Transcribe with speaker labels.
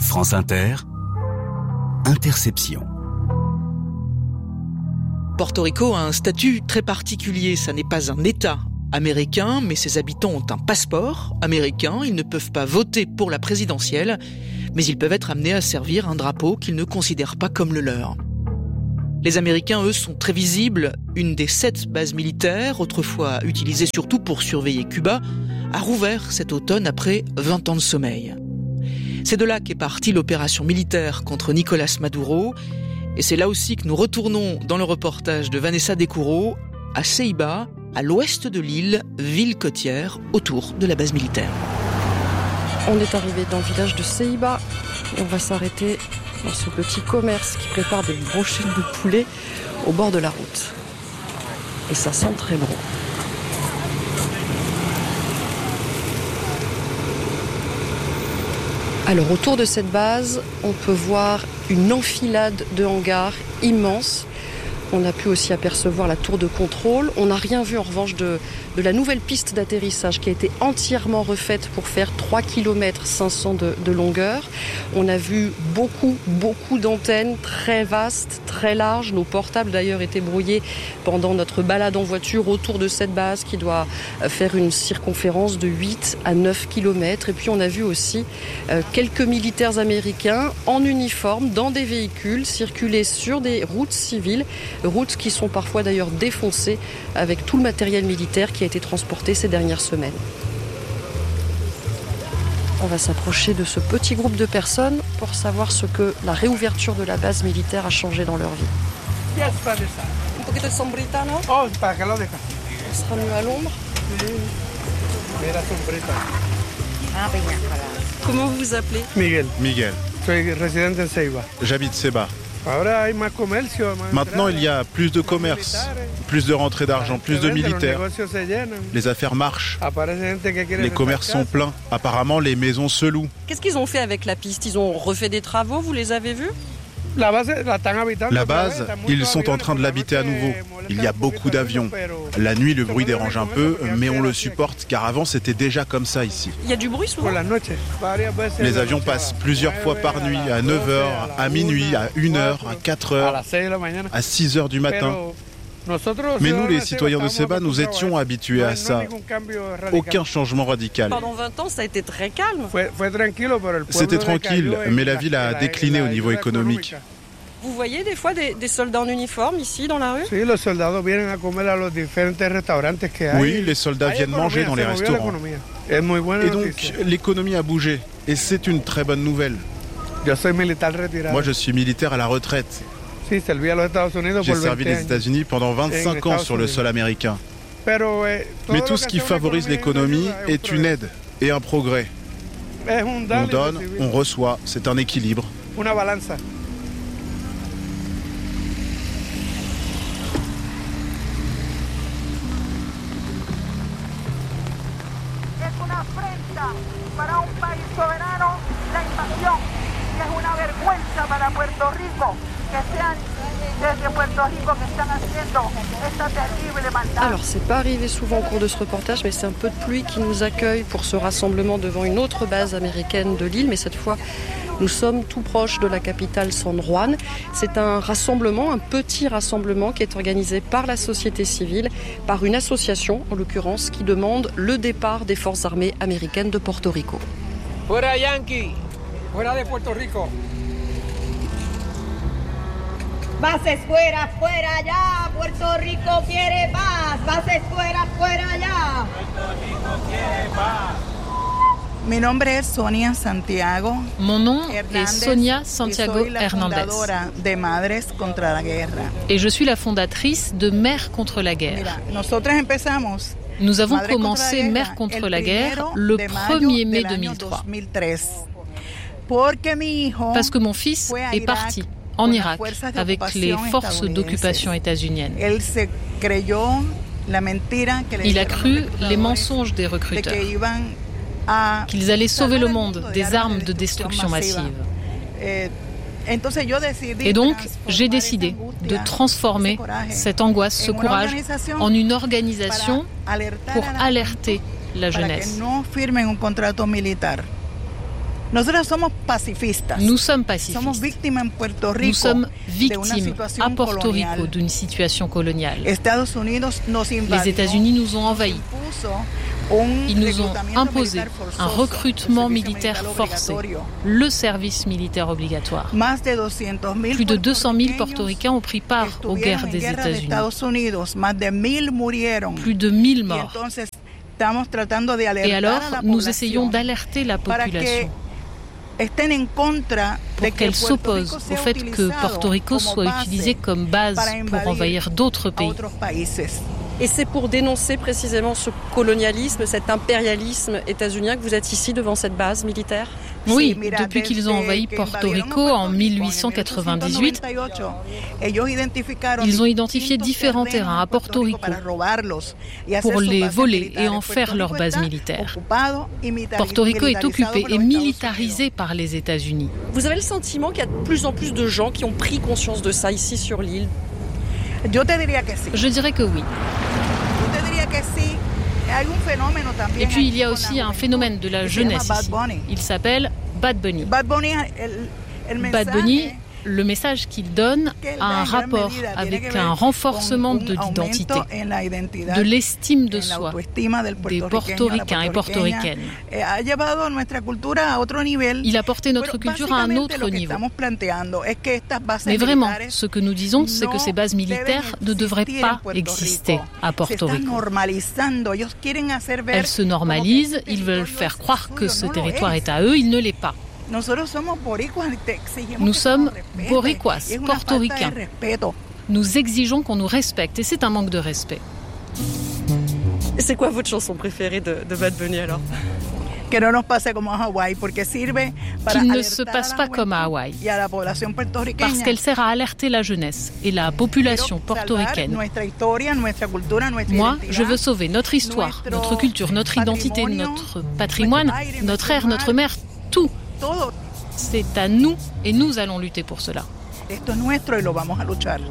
Speaker 1: France Inter, Interception.
Speaker 2: Porto Rico a un statut très particulier. Ça n'est pas un État américain, mais ses habitants ont un passeport américain. Ils ne peuvent pas voter pour la présidentielle, mais ils peuvent être amenés à servir un drapeau qu'ils ne considèrent pas comme le leur. Les Américains, eux, sont très visibles. Une des 7 bases militaires, autrefois utilisée surtout pour surveiller Cuba, a rouvert cet automne après 20 ans de sommeil. C'est de là qu'est partie l'opération militaire contre Nicolás Maduro. Et c'est là aussi que nous retournons dans le reportage de Vanessa Descoureaux à Ceiba, à l'ouest de l'île, ville côtière autour de la base militaire.
Speaker 3: On est arrivé dans le village de Ceiba et on va s'arrêter dans ce petit commerce qui prépare des brochettes de poulet au bord de la route. Et ça sent très bon. Alors autour de cette base, on peut voir une enfilade de hangars immenses. On a pu aussi apercevoir la tour de contrôle. On n'a rien vu en revanche de la nouvelle piste d'atterrissage qui a été entièrement refaite pour faire 3 km 500 de longueur. On a vu beaucoup d'antennes très vastes, très larges. Nos portables d'ailleurs étaient brouillés pendant notre balade en voiture autour de cette base qui doit faire une circonférence de 8 à 9 km. Et puis on a vu aussi quelques militaires américains en uniforme dans des véhicules circuler sur des routes civiles. Routes qui sont parfois d'ailleurs défoncées avec tout le matériel militaire qui a été transporté ces dernières semaines. On va s'approcher de ce petit groupe de personnes pour savoir ce que la réouverture de la base militaire a changé dans leur vie. Un poquito de sombrita, non?
Speaker 4: Oh, para que lo deja.
Speaker 3: On sera mieux à l'ombre.
Speaker 4: Mira sombrita.
Speaker 3: Comment vous vous appelez?
Speaker 4: Miguel.
Speaker 5: Miguel.
Speaker 4: Soy residente en Ceiba.
Speaker 5: J'habite Ceiba.
Speaker 4: Ahora hay más comercio, más
Speaker 5: Maintenant, il y a plus de commerce, plus de rentrées d'argent, plus de militaires. Les affaires marchent. Les commerces sont pleins. Apparemment, les maisons se louent.
Speaker 3: Qu'est-ce qu'ils ont fait avec la piste? Ils ont refait des travaux, vous les avez vus?
Speaker 5: La base, ils sont en train de l'habiter à nouveau. Il y a beaucoup d'avions. La nuit, le bruit dérange un peu, mais on le supporte car avant, c'était déjà comme ça ici.
Speaker 3: Il y a du bruit souvent?
Speaker 5: Les avions passent plusieurs fois par nuit, à 9h, à minuit, à 1h, à 4h, à 6h du matin. Mais nous, les citoyens de Ceiba, nous étions habitués à ça. Aucun changement radical.
Speaker 3: Pendant 20 ans, ça a été très calme.
Speaker 5: C'était tranquille, mais la ville a décliné au niveau économique.
Speaker 3: Vous voyez des fois des soldats en uniforme ici dans la rue?
Speaker 5: Oui, les soldats viennent manger dans les restaurants. Et donc, l'économie a bougé. Et c'est une très bonne nouvelle. Moi, je suis militaire à la retraite. J'ai servi les États-Unis pendant 25 ans sur le sol américain. Mais tout ce qui favorise l'économie est une aide et un progrès. On donne, on reçoit, c'est un équilibre.
Speaker 3: Alors c'est pas arrivé souvent au cours de ce reportage, mais c'est un peu de pluie qui nous accueille pour ce rassemblement devant une autre base américaine de l'île, mais cette fois nous sommes tout proche de la capitale San Juan. C'est un rassemblement, un petit rassemblement qui est organisé par la société civile, par une association en l'occurrence, qui demande le départ des forces armées américaines de Porto Rico.
Speaker 4: Fuera Yankee, fuera de Puerto Rico.
Speaker 6: Bases fuera, fuera ya, Puerto Rico quiere paz. Bases fuera, fuera ya. Puerto Rico quiere paz.
Speaker 7: Mi nombre es Sonia Santiago.
Speaker 8: Mon nom est Sonia Santiago Hernández.
Speaker 7: De Madres contra la Guerra.
Speaker 8: Et je suis la fondatrice de Mères contre la guerre. Nous avons commencé Mères contre la guerre le 1er mai 2003. Parce que mon fils est parti en Irak avec les forces d'occupation états-uniennes. Il a cru les mensonges des recruteurs, qu'ils allaient sauver le monde des armes de destruction massive. Et donc, j'ai décidé de transformer cette angoisse, ce courage, en une organisation pour alerter la jeunesse. Nous sommes pacifistes. Nous sommes victimes à Porto Rico d'une situation coloniale. Les États-Unis nous ont envahis. Ils nous ont imposé un recrutement militaire forcé, le service militaire obligatoire. Plus de 200 000 portoricains ont pris part aux guerres des États-Unis. Plus de 1000 morts. Et alors, nous essayons d'alerter la population pour qu'elle s'oppose au fait que Porto Rico soit utilisé comme base pour envahir d'autres pays.
Speaker 3: Et c'est pour dénoncer précisément ce colonialisme, cet impérialisme états-unien que vous êtes ici devant cette base militaire ?
Speaker 8: Oui, depuis qu'ils ont envahi Porto Rico en 1898, ils ont identifié différents terrains à Porto Rico pour les voler et en faire leur base militaire. Porto Rico est occupé et militarisé par les États-Unis.
Speaker 3: Vous avez le sentiment qu'il y a de plus en plus de gens qui ont pris conscience de ça ici sur l'île ?
Speaker 8: Je dirais que oui. Et puis il y a aussi un phénomène de la jeunesse ici. Il s'appelle Bad Bunny. Bad Bunny, le message qu'il donne a un rapport avec un renforcement de l'identité, de l'estime de soi des portoricains et portoricaines. Il a porté notre culture à un autre niveau. Mais vraiment, ce que nous disons, c'est que ces bases militaires ne devraient pas exister à Porto Rico. Elles se normalisent, ils veulent faire croire que ce territoire est à eux, il ne l'est pas. Nous sommes boricuas, portoricains. Nous exigeons qu'on nous respecte et c'est un manque de respect.
Speaker 3: C'est quoi votre chanson préférée de Bad Bunny alors ?
Speaker 8: Qu'il ne se passe pas comme à Hawaï, parce qu'elle sert à alerter la jeunesse et la population portoricaine. Moi, je veux sauver notre histoire, notre culture, notre identité, notre patrimoine, notre air, notre mer, tout. C'est à nous et nous allons lutter pour cela.